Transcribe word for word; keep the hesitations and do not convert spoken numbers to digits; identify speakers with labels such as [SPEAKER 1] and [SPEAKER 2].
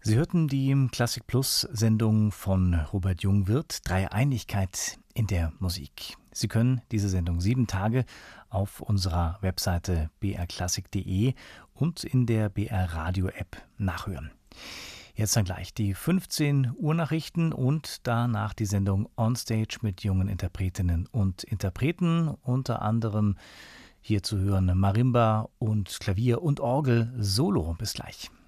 [SPEAKER 1] Sie hörten die Klassik Plus Sendung von Robert Jungwirth, Dreieinigkeit in der Musik. Sie können diese Sendung sieben Tage auf unserer Webseite b r klassik punkt d e und in der B R Radio App nachhören. Jetzt dann gleich die fünfzehn Uhr Nachrichten und danach die Sendung Onstage mit jungen Interpretinnen und Interpreten, unter anderem hier zu hören Marimba und Klavier und Orgel Solo. Bis gleich.